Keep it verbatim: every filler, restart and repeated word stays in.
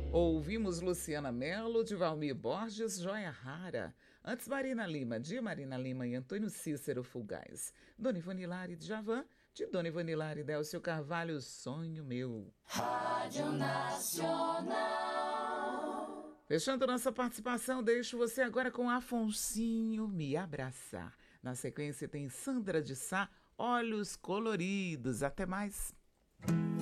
Ouvimos Luciana Mello, de Valmir Borges, Joia Rara. Antes, Marina Lima, de Marina Lima e Antônio Cícero Fulgaz. Dona Ivone Lara e Djavan, de Dona Ivone Lara e Délcio Carvalho, Sonho Meu. Rádio Nacional. Fechando nossa participação, deixo você agora com Afonsinho Me Abraçar. Na sequência tem Sandra de Sá, Olhos Coloridos. Até mais.